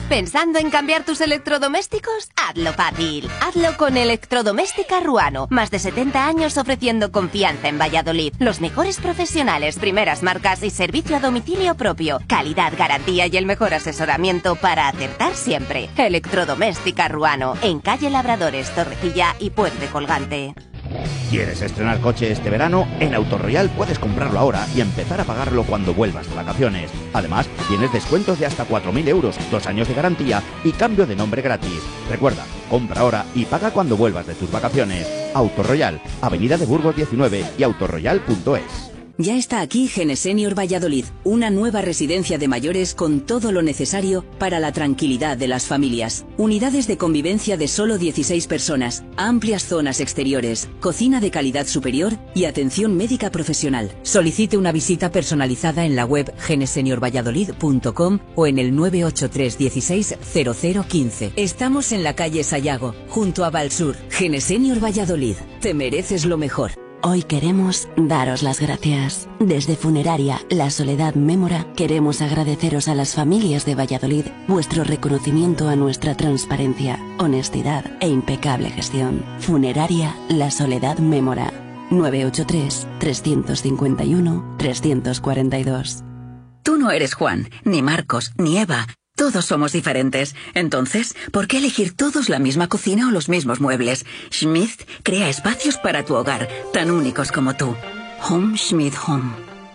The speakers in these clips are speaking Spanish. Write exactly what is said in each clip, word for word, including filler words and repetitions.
¿Pensando en cambiar tus electrodomésticos? Hazlo fácil. Hazlo con Electrodoméstica Ruano. Más de setenta años ofreciendo confianza en Valladolid. Los mejores profesionales, primeras marcas y servicio a domicilio propio. Calidad, garantía y el mejor asesoramiento para acertar siempre. Electrodoméstica Ruano. En calle Labradores, Torrecilla y Puente Colgante. ¿Quieres estrenar coche este verano? En Autoroyal puedes comprarlo ahora y empezar a pagarlo cuando vuelvas de vacaciones. Además, tienes descuentos de hasta cuatro mil euros, dos años de garantía y cambio de nombre gratis. Recuerda, compra ahora y paga cuando vuelvas de tus vacaciones. Autoroyal, Avenida de Burgos diecinueve y autoroyal punto es. Ya está aquí Genesenior Valladolid, una nueva residencia de mayores con todo lo necesario para la tranquilidad de las familias. Unidades de convivencia de solo dieciséis personas, amplias zonas exteriores, cocina de calidad superior y atención médica profesional. Solicite una visita personalizada en la web genesenior valladolid punto com o en el nueve ocho tres dieciséis cero cero quince. Estamos en la calle Sayago, junto a Valsur. Genesenior Valladolid, te mereces lo mejor. Hoy queremos daros las gracias. Desde Funeraria La Soledad Mémora queremos agradeceros a las familias de Valladolid vuestro reconocimiento a nuestra transparencia, honestidad e impecable gestión. Funeraria La Soledad Mémora. nueve ocho tres, tres cinco uno, tres cuatro dos. Tú no eres Juan, ni Marcos, ni Eva. Todos somos diferentes. Entonces, ¿por qué elegir todos la misma cocina o los mismos muebles? Schmidt crea espacios para tu hogar, tan únicos como tú. Home Schmidt Home.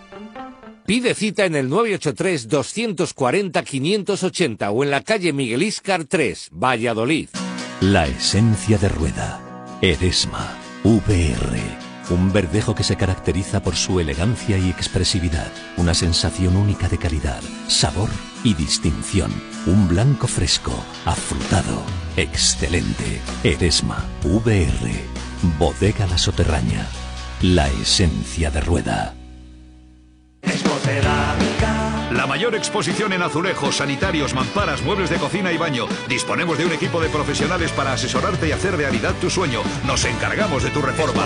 Pide cita en el nueve ocho tres, dos cuatro cero, cinco ocho cero o en la calle Miguel Íscar tres, Valladolid. La esencia de Rueda. Eresma. V R. Un verdejo que se caracteriza por su elegancia y expresividad. Una sensación única de calidad, sabor y distinción. Un blanco fresco, afrutado, excelente. Eresma. V R. Bodega La Soterraña. La esencia de Rueda. La mayor exposición en azulejos, sanitarios, mamparas, muebles de cocina y baño. Disponemos de un equipo de profesionales para asesorarte y hacer realidad tu sueño. Nos encargamos de tu reforma.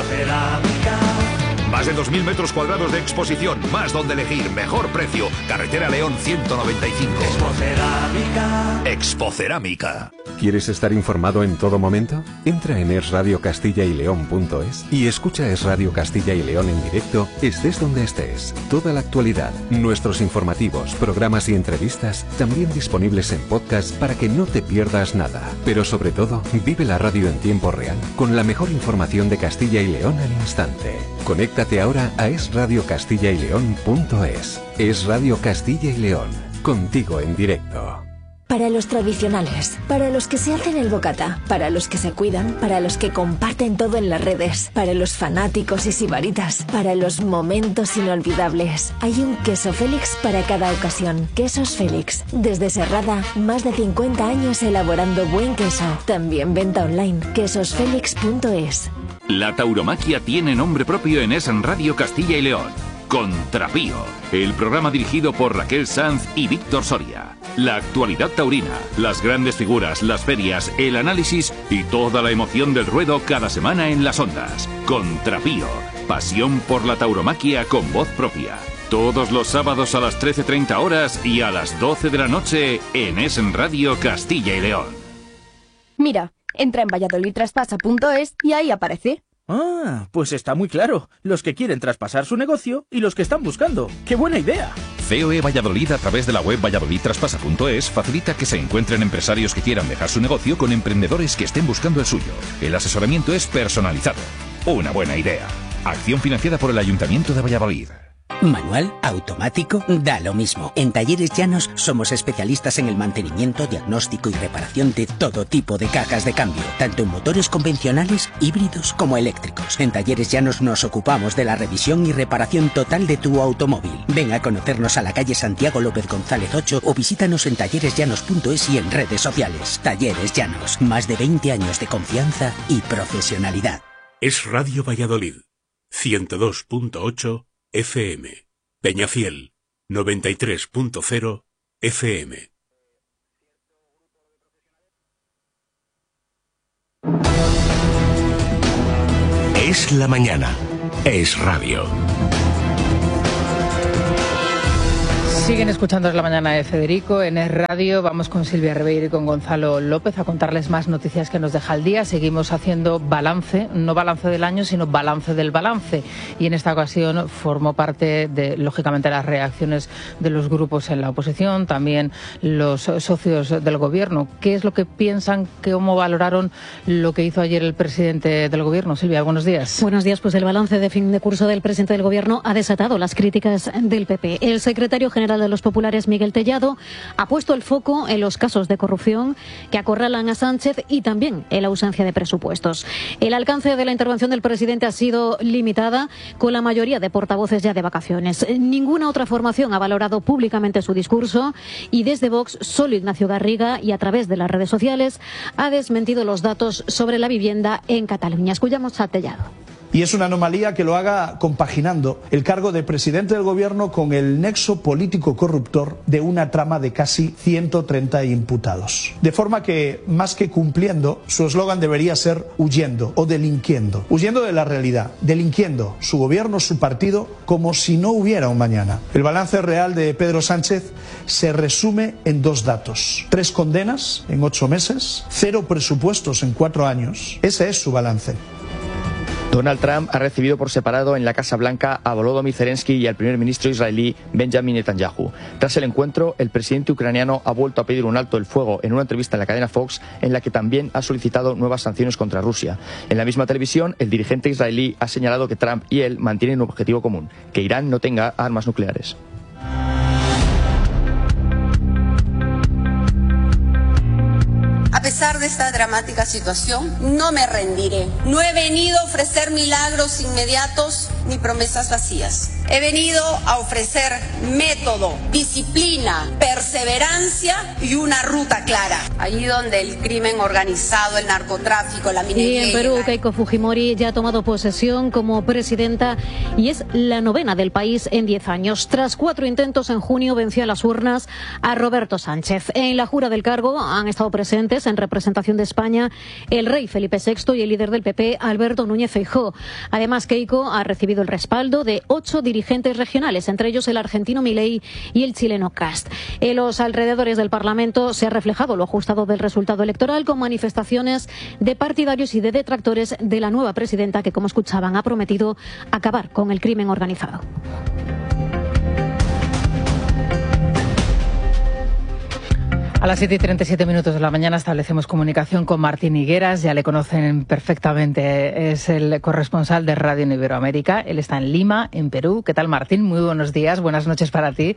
Más de dos mil metros cuadrados de exposición, más donde elegir, mejor precio. Carretera León ciento noventa y cinco. Expocerámica. Expocerámica. ¿Quieres estar informado en todo momento? Entra en es radio castilla y león punto es y escucha Es Radio Castilla y León en directo, estés donde estés. Toda la actualidad, nuestros informativos, programas y entrevistas, también disponibles en podcast para que no te pierdas nada. Pero sobre todo, vive la radio en tiempo real, con la mejor información de Castilla y León al instante. Conéctate ahora a es radio castilla y león punto es. Es Radio Castilla y León, contigo en directo. Para los tradicionales, para los que se hacen el bocata, para los que se cuidan, para los que comparten todo en las redes, para los fanáticos y sibaritas, para los momentos inolvidables. Hay un queso Félix para cada ocasión. Quesos Félix. Desde Serrada, más de cincuenta años elaborando buen queso. También venta online. quesos félix punto es. La tauromaquia tiene nombre propio en Es Radio Castilla y León. Contrapío, el programa dirigido por Raquel Sanz y Víctor Soria. La actualidad taurina, las grandes figuras, las ferias, el análisis y toda la emoción del ruedo cada semana en las ondas. Contrapío, pasión por la tauromaquia con voz propia. Todos los sábados a las trece treinta horas y a las doce de la noche en Es Radio Castilla y León. Mira, entra en valladolid traspasa punto es y ahí aparece. Ah, pues está muy claro. Los que quieren traspasar su negocio y los que están buscando. ¡Qué buena idea! C O E Valladolid, a través de la web valladolid traspasa punto es, facilita que se encuentren empresarios que quieran dejar su negocio con emprendedores que estén buscando el suyo. El asesoramiento es personalizado. Una buena idea. Acción financiada por el Ayuntamiento de Valladolid. Manual, automático, da lo mismo. En Talleres Llanos somos especialistas en el mantenimiento, diagnóstico y reparación de todo tipo de cajas de cambio, tanto en motores convencionales, híbridos como eléctricos. En Talleres Llanos nos ocupamos de la revisión y reparación total de tu automóvil. Ven a conocernos a la calle Santiago López González ocho o visítanos en talleres llanos punto es y en redes sociales. Talleres Llanos, más de veinte años de confianza y profesionalidad. Es Radio Valladolid, ciento dos punto ocho F M. Peñafiel, noventa y tres punto cero F M. Es la mañana. Es radio. Siguen escuchando La Mañana de Federico en Es Radio. Vamos con Silvia Ribeiro y con Gonzalo López a contarles más noticias que nos deja el día. Seguimos haciendo balance, no balance del año, sino balance del balance. Y en esta ocasión formó parte de, lógicamente, las reacciones de los grupos en la oposición, también los socios del Gobierno. ¿Qué es lo que piensan, cómo valoraron lo que hizo ayer el presidente del Gobierno? Silvia, buenos días. Buenos días. Pues el balance de fin de curso del presidente del Gobierno ha desatado las críticas del P P. El secretario general de los populares, Miguel Tellado, ha puesto el foco en los casos de corrupción que acorralan a Sánchez y también en la ausencia de presupuestos. El alcance de la intervención del presidente ha sido limitada, con la mayoría de portavoces ya de vacaciones. Ninguna otra formación ha valorado públicamente su discurso y desde Vox solo Ignacio Garriga, y a través de las redes sociales ha desmentido los datos sobre la vivienda en Cataluña. Escuchamos a Tellado. Y es una anomalía que lo haga compaginando el cargo de presidente del Gobierno con el nexo político corruptor de una trama de casi ciento treinta imputados. De forma que, más que cumpliendo, su eslogan debería ser huyendo o delinquiendo. Huyendo de la realidad, delinquiendo su gobierno, su partido, como si no hubiera un mañana. El balance real de Pedro Sánchez se resume en dos datos. Tres condenas en ocho meses, cero presupuestos en cuatro años. Ese es su balance. Donald Trump ha recibido por separado en la Casa Blanca a Volodymyr Zelensky y al primer ministro israelí Benjamin Netanyahu. Tras el encuentro, el presidente ucraniano ha vuelto a pedir un alto el fuego en una entrevista en la cadena Fox, en la que también ha solicitado nuevas sanciones contra Rusia. En la misma televisión, el dirigente israelí ha señalado que Trump y él mantienen un objetivo común: que Irán no tenga armas nucleares. A pesar de esta dramática situación, no me rendiré. No he venido a ofrecer milagros inmediatos ni promesas vacías. He venido a ofrecer método, disciplina, perseverancia y una ruta clara. Allí donde el crimen organizado, el narcotráfico, la minería... Y en Perú, Keiko Fujimori ya ha tomado posesión como presidenta y es la novena del país en diez años. Tras cuatro intentos, en junio venció a las urnas a Roberto Sánchez. En la jura del cargo han estado presentes, en representación de España, el rey Felipe sexto y el líder del P P, Alberto Núñez Feijóo. Además, Keiko ha recibido el respaldo de ocho dirigentes regionales, entre ellos el argentino Milei y el chileno Kast. En los alrededores del Parlamento se ha reflejado lo ajustado del resultado electoral, con manifestaciones de partidarios y de detractores de la nueva presidenta, que, como escuchaban, ha prometido acabar con el crimen organizado. A las siete y treinta y siete minutos de la mañana establecemos comunicación con Martín Higueras. Ya le conocen perfectamente, es el corresponsal de Radio en Iberoamérica. Él está en Lima, en Perú. ¿Qué tal, Martín? Muy buenos días, buenas noches para ti.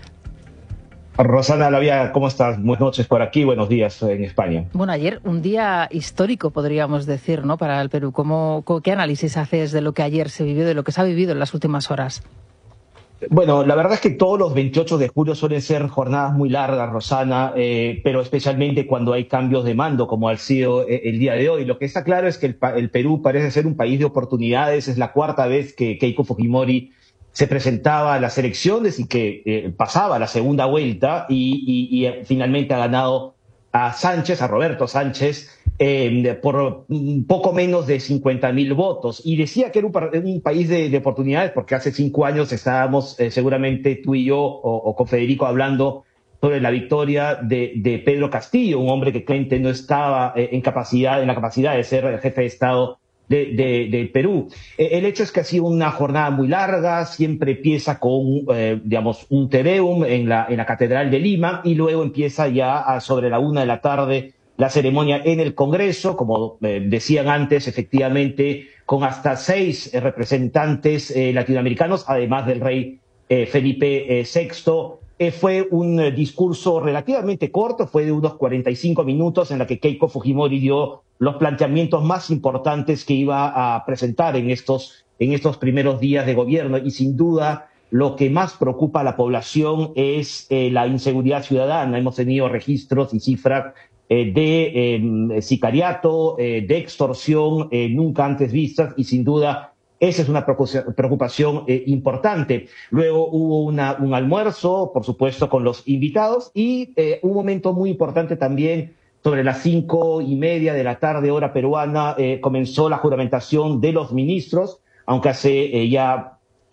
Rosana Lavia, ¿cómo estás? Buenas noches por aquí, buenos días en España. Bueno, ayer un día histórico, podríamos decir, ¿no?, para el Perú. ¿Cómo, ¿Qué análisis haces de lo que ayer se vivió, de lo que se ha vivido en las últimas horas? Bueno, la verdad es que todos los veintiocho de julio suelen ser jornadas muy largas, Rosana, eh, pero especialmente cuando hay cambios de mando, como ha sido eh, el día de hoy. Lo que está claro es que el, el Perú parece ser un país de oportunidades. Es la cuarta vez que Keiko Fujimori se presentaba a las elecciones y que eh, pasaba a la segunda vuelta y, y, y finalmente ha ganado a Sánchez, a Roberto Sánchez, Eh, por un poco menos de cincuenta mil votos. Y decía que era un, un país de, de oportunidades, porque hace cinco años estábamos eh, seguramente tú y yo o, o con Federico hablando sobre la victoria de, de Pedro Castillo, un hombre que claramente no estaba eh, en capacidad, en la capacidad de ser jefe de Estado de, de, de Perú. Eh, el hecho es que ha sido una jornada muy larga, siempre empieza con, eh, digamos, un Te Deum en la, en la Catedral de Lima, y luego empieza ya a sobre la una de la tarde la ceremonia en el Congreso, como eh, decían antes, efectivamente, con hasta seis eh, representantes eh, latinoamericanos, además del rey eh, Felipe eh, sexto. Eh, fue un eh, discurso relativamente corto, fue de unos cuarenta y cinco minutos, en la que Keiko Fujimori dio los planteamientos más importantes que iba a presentar en estos, en estos primeros días de gobierno. Y sin duda, lo que más preocupa a la población es eh, la inseguridad ciudadana. Hemos tenido registros y cifras de eh, sicariato, eh, de extorsión eh, nunca antes vistas, y sin duda esa es una preocupación eh, importante. Luego hubo una, un almuerzo, por supuesto, con los invitados, y eh, un momento muy importante también, sobre las cinco y media de la tarde, hora peruana, eh, comenzó la juramentación de los ministros, aunque hace eh, ya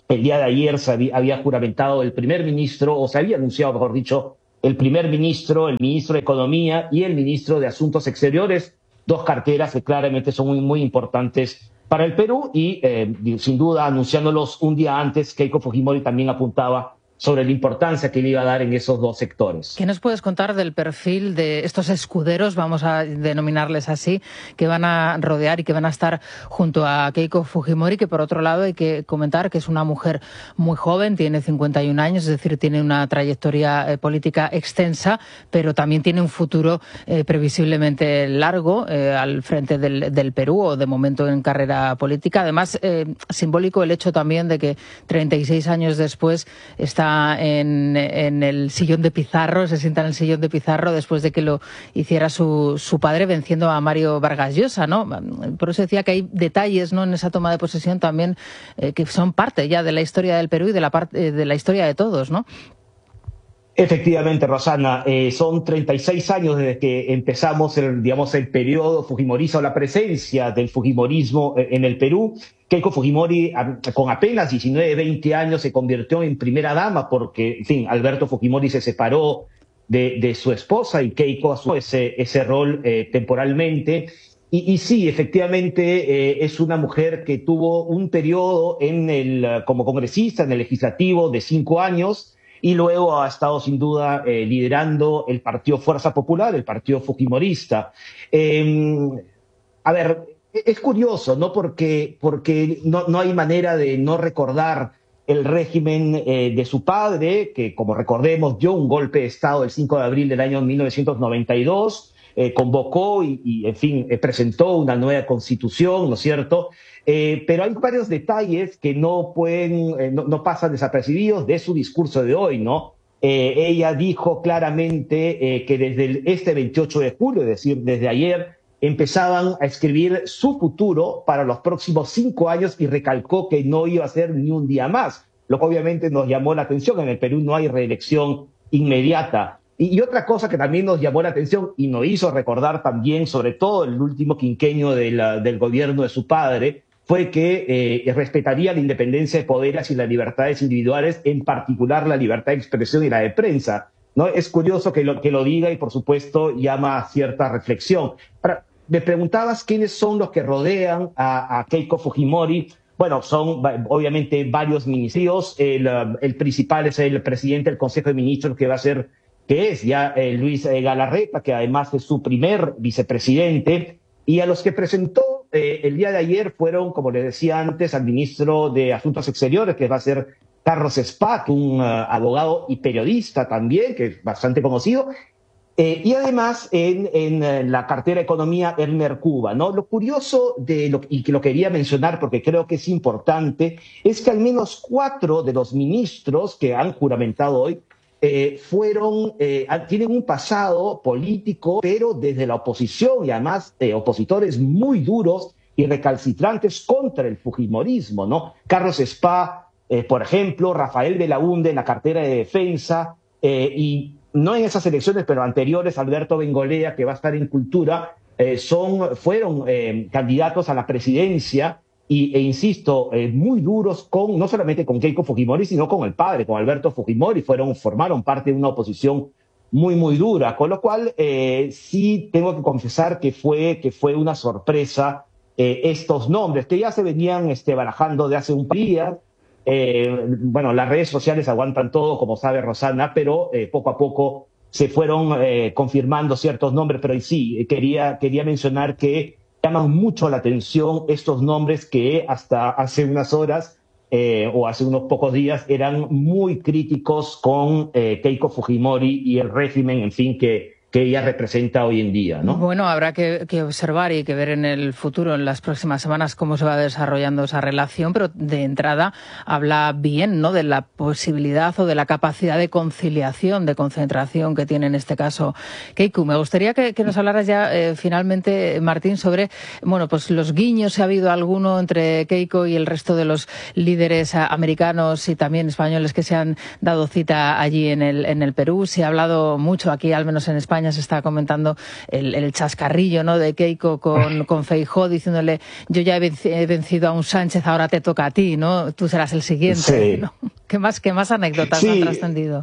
El día de ayer se había, había juramentado el primer ministro, o se había anunciado, mejor dicho, el primer ministro, el ministro de Economía y el ministro de Asuntos Exteriores, dos carteras que claramente son muy, muy importantes para el Perú y, eh, sin duda, anunciándolos un día antes, Keiko Fujimori también apuntaba sobre la importancia que le iba a dar en esos dos sectores. ¿Qué nos puedes contar del perfil de estos escuderos, vamos a denominarles así, que van a rodear y que van a estar junto a Keiko Fujimori, que por otro lado hay que comentar que es una mujer muy joven, tiene cincuenta y un años, es decir, tiene una trayectoria eh, política extensa, pero también tiene un futuro eh, previsiblemente largo eh, al frente del, del Perú, o de momento en carrera política. Además, eh, simbólico el hecho también de que treinta y seis años después está En, en el sillón de Pizarro, se sienta en el sillón de Pizarro después de que lo hiciera su, su padre venciendo a Mario Vargas Llosa, ¿no? Por eso decía que hay detalles, ¿no?, en esa toma de posesión también eh, que son parte ya de la historia del Perú y de la, parte, de la historia de todos, ¿no? Efectivamente, Rosana, eh, son treinta y seis años desde que empezamos el, digamos, el periodo fujimorista o la presencia del fujimorismo en el Perú. Keiko Fujimori, con apenas diecinueve, veinte años, se convirtió en primera dama porque, en fin, Alberto Fujimori se separó de, de su esposa y Keiko asumió ese, ese rol eh, temporalmente. Y, y sí, efectivamente, eh, es una mujer que tuvo un periodo en el, como congresista en el legislativo de cinco años, y luego ha estado sin duda eh, liderando el partido Fuerza Popular, el partido fujimorista. Eh, a ver, es curioso, ¿no? Porque, porque no, no hay manera de no recordar el régimen eh, de su padre, que, como recordemos, dio un golpe de Estado el cinco de abril del año mil novecientos noventa y dos, eh, convocó y, y, en fin, eh, presentó una nueva constitución, ¿no es cierto? Eh, pero hay varios detalles que no pueden, eh, no, no pasan desapercibidos de su discurso de hoy, ¿no? Eh, ella dijo claramente eh, que desde el, este veintiocho de julio, es decir, desde ayer, empezaban a escribir su futuro para los próximos cinco años y recalcó que no iba a ser ni un día más, lo que obviamente nos llamó la atención. En el Perú no hay reelección inmediata. Y, y otra cosa que también nos llamó la atención y nos hizo recordar también, sobre todo el último quinquenio de la, del gobierno de su padre, fue que eh, respetaría la independencia de poderes y las libertades individuales, en particular la libertad de expresión y la de prensa, ¿no? Es curioso que lo, que lo diga y, por supuesto, llama a cierta reflexión. Ahora, me preguntabas quiénes son los que rodean a, a Keiko Fujimori. Bueno, son obviamente varios ministerios. El, el principal es el presidente del Consejo de Ministros, que va a ser, que es ya eh, Luis Galarreta, que además es su primer vicepresidente, y a los que presentó Eh, el día de ayer fueron, como les decía antes, al ministro de Asuntos Exteriores, que va a ser Carlos Spack, un uh, abogado y periodista también, que es bastante conocido, eh, y además en, en la cartera de Economía, Elmer Cuba, ¿no? Lo curioso, de lo, y que lo quería mencionar porque creo que es importante, es que al menos cuatro de los ministros que han juramentado hoy Eh, fueron, eh, tienen un pasado político, pero desde la oposición, y además eh, opositores muy duros y recalcitrantes contra el fujimorismo, ¿no? Carlos Spa, eh, por ejemplo, Rafael Belaúnde en la cartera de Defensa, eh, y no en esas elecciones, pero anteriores, Alberto Bengolea, que va a estar en Cultura, eh, son, fueron eh, candidatos a la presidencia. Y, e insisto, eh, muy duros con, no solamente con Keiko Fujimori, sino con el padre, con Alberto Fujimori, fueron, formaron parte de una oposición muy, muy dura, con lo cual eh, sí tengo que confesar que fue, que fue una sorpresa eh, estos nombres, que ya se venían este, barajando de hace un par de días. Eh, bueno, las redes sociales aguantan todo, como sabe Rosana, pero eh, poco a poco se fueron eh, confirmando ciertos nombres, pero sí, quería, quería mencionar que llaman mucho la atención estos nombres que hasta hace unas horas eh, o hace unos pocos días eran muy críticos con eh, Keiko Fujimori y el régimen, en fin, que, que ella representa hoy en día, ¿no? Bueno, habrá que, que observar y que ver en el futuro, en las próximas semanas, cómo se va desarrollando esa relación, pero de entrada habla bien, ¿no?, de la posibilidad o de la capacidad de conciliación, de concentración que tiene en este caso Keiko. Me gustaría que, que nos hablaras ya eh, finalmente, Martín, sobre, bueno, pues los guiños, si ha habido alguno entre Keiko y el resto de los líderes americanos y también españoles que se han dado cita allí en el, en el Perú. Se ha hablado mucho aquí, al menos en España, España se está comentando el, el chascarrillo, ¿no?, de Keiko con, con Feijóo diciéndole yo ya he vencido a un Sánchez, ahora te toca a ti, ¿no? Tú serás el siguiente. Sí. ¿No? ¿Qué más, qué más anécdotas sí. han trascendido?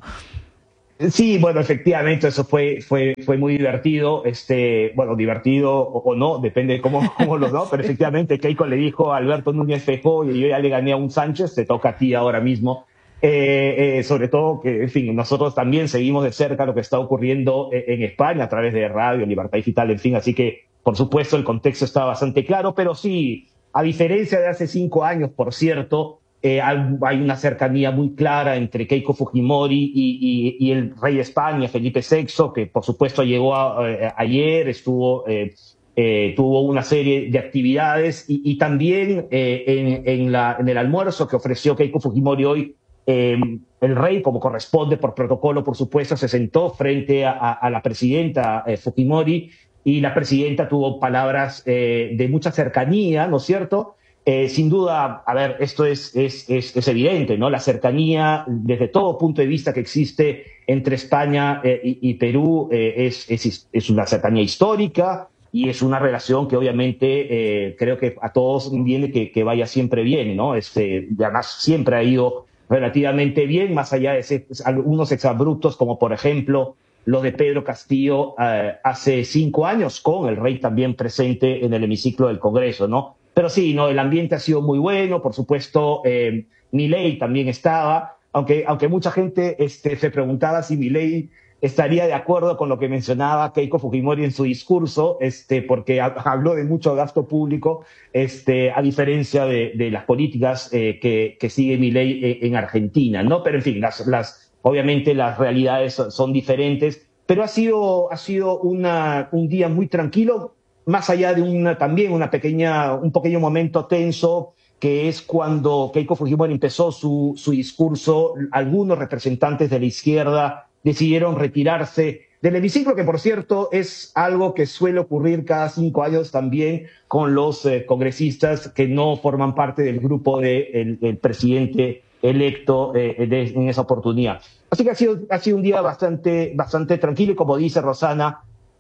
Sí, bueno, efectivamente, eso fue, fue, fue muy divertido, este, bueno, divertido o, o no, depende de cómo, cómo lo no, pero efectivamente Keiko le dijo a Alberto Núñez Feijóo, y yo ya le gané a un Sánchez, te toca a ti ahora mismo. Eh, eh, sobre todo que, en fin, nosotros también seguimos de cerca lo que está ocurriendo en España a través de Radio Libertad Digital, en fin, así que, por supuesto, el contexto está bastante claro, pero sí, a diferencia de hace cinco años, por cierto, Eh, hay una cercanía muy clara entre Keiko Fujimori y, y, y el rey de España, Felipe sexto, que por supuesto llegó a, eh, ayer, estuvo, eh, eh, tuvo una serie de actividades y, y también eh, en, en, la, en el almuerzo que ofreció Keiko Fujimori hoy, eh, el rey, como corresponde por protocolo, por supuesto, se sentó frente a, a, a la presidenta eh, Fujimori, y la presidenta tuvo palabras eh, de mucha cercanía, ¿no es cierto? Eh, sin duda, a ver, esto es, es, es, es evidente, ¿no? La cercanía, desde todo punto de vista que existe entre España eh, y, y Perú, eh, es, es, es una cercanía histórica y es una relación que obviamente eh, creo que a todos viene que, que vaya siempre bien, ¿no? Este, y además siempre ha ido relativamente bien, más allá de ese, algunos exabruptos, como por ejemplo los de Pedro Castillo eh, hace cinco años, con el rey también presente en el hemiciclo del Congreso, ¿no? Pero sí, no, el ambiente ha sido muy bueno, por supuesto, eh, Milei también estaba, aunque, aunque mucha gente este, se preguntaba si Milei estaría de acuerdo con lo que mencionaba Keiko Fujimori en su discurso, este, porque ha, habló de mucho gasto público, este, a diferencia de, de las políticas eh, que, que sigue Milei eh, en Argentina, ¿no? Pero en fin, las, las, obviamente las realidades son, son diferentes, pero ha sido, ha sido una, un día muy tranquilo, más allá de una, también una pequeña, un pequeño momento tenso, que es cuando Keiko Fujimori empezó su, su discurso, algunos representantes de la izquierda decidieron retirarse del hemiciclo, que por cierto es algo que suele ocurrir cada cinco años también con los eh, congresistas que no forman parte del grupo del de el presidente electo eh, de, en esa oportunidad. Así que ha sido, ha sido un día bastante, bastante tranquilo, y como dice Rosana,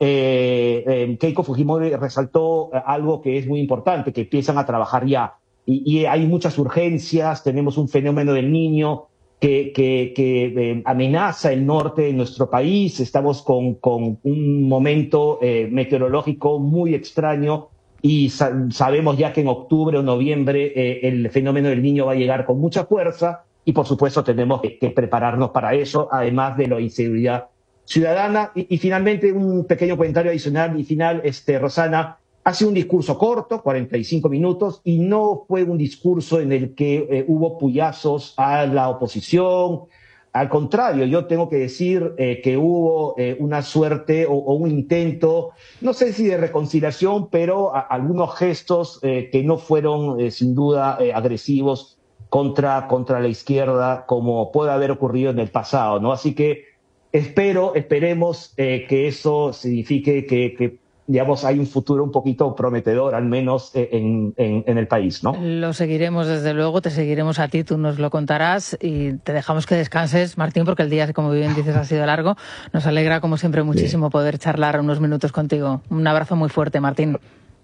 Eh, eh, Keiko Fujimori resaltó eh, algo que es muy importante, que empiezan a trabajar ya. Y, y hay muchas urgencias, tenemos un fenómeno del Niño que, que, que eh, amenaza el norte de nuestro país, estamos con, con un momento eh, meteorológico muy extraño y sa sabemos ya que en octubre o noviembre eh, el fenómeno del Niño va a llegar con mucha fuerza y por supuesto tenemos que, que prepararnos para eso, además de la inseguridad ciudadana. Y, y finalmente un pequeño comentario adicional y final, este, Rosana, hace un discurso corto, cuarenta y cinco minutos, y no fue un discurso en el que eh, hubo puyazos a la oposición. Al contrario, yo tengo que decir eh, que hubo eh, una suerte o, o un intento, no sé si de reconciliación, pero a, algunos gestos eh, que no fueron eh, sin duda eh, agresivos contra, contra la izquierda, como puede haber ocurrido en el pasado, ¿no? Así que Espero, esperemos eh, que eso signifique que, que, digamos, hay un futuro un poquito prometedor, al menos eh, en, en, en el país, ¿no? Lo seguiremos, desde luego, te seguiremos a ti, tú nos lo contarás y te dejamos que descanses, Martín, porque el día, como bien dices, ha sido largo. Nos alegra, como siempre, muchísimo sí. poder charlar unos minutos contigo. Un abrazo muy fuerte, Martín.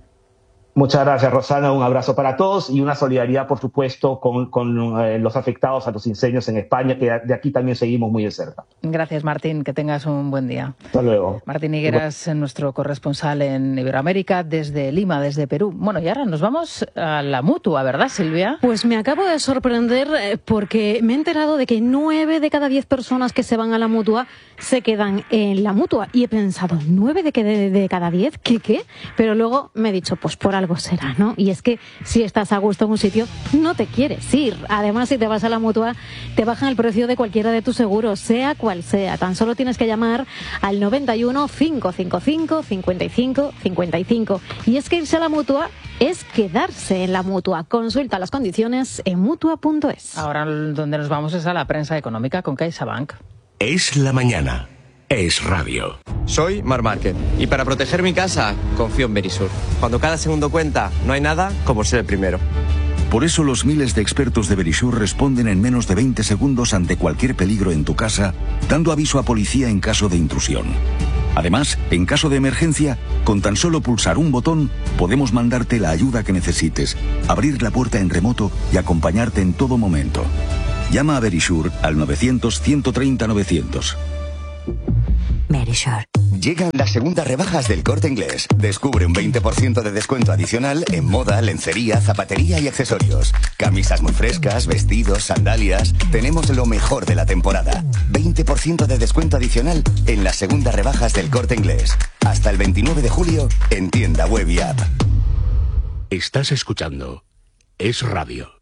Muchas gracias, Rosana. Un abrazo para todos y una solidaridad, por supuesto, con, con eh, los afectados a los incendios en España, que de aquí también seguimos muy de cerca. Gracias, Martín. Que tengas un buen día. Hasta luego. Martín Higueras, nuestro corresponsal en Iberoamérica, desde Lima, desde Perú. Bueno, y ahora nos vamos a la Mutua, ¿verdad, Silvia? Pues me acabo de sorprender porque me he enterado de que nueve de cada diez personas que se van a la Mutua se quedan en la Mutua. Y he pensado, ¿nueve de, de, de cada diez? ¿Qué, qué? Pero luego me he dicho, pues por algo será, ¿no? Y es que si estás a gusto en un sitio, no te quieres ir. Además, si te vas a la Mutua, te bajan el precio de cualquiera de tus seguros, sea cual sea. Tan solo tienes que llamar al noventa y uno, cinco cinco cinco, cincuenta y cinco cincuenta y cinco. Y es que irse a la Mutua es quedarse en la Mutua. Consulta las condiciones en mutua punto es. Ahora donde nos vamos es a la prensa económica con CaixaBank. Es la mañana. Es radio. Soy Mar Márquez y para proteger mi casa confío en Verisur. Cuando cada segundo cuenta, no hay nada como ser el primero. Por eso los miles de expertos de Verisur responden en menos de veinte segundos ante cualquier peligro en tu casa, dando aviso a policía en caso de intrusión. Además, en caso de emergencia, con tan solo pulsar un botón, podemos mandarte la ayuda que necesites, abrir la puerta en remoto y acompañarte en todo momento. Llama a Verisure al novecientos, ciento treinta, novecientos. Verisure. Llegan las segundas rebajas del Corte Inglés. Descubre un veinte por ciento de descuento adicional en moda, lencería, zapatería y accesorios. Camisas muy frescas, vestidos, sandalias. Tenemos lo mejor de la temporada. veinte por ciento de descuento adicional en las segundas rebajas del Corte Inglés. Hasta el veintinueve de julio en tienda web y app. Estás escuchando Es Radio.